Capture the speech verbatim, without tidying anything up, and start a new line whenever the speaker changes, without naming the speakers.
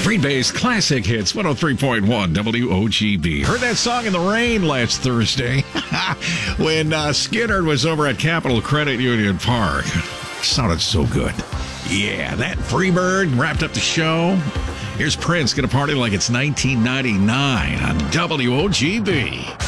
Green Bay's classic hits, one oh three point one W O G B. Heard that song in the rain last Thursday when uh, Skinner was over at Capital Credit Union Park. Sounded so good. Yeah, that Freebird wrapped up the show. Here's Prince, gonna party like it's nineteen ninety-nine on W O G B.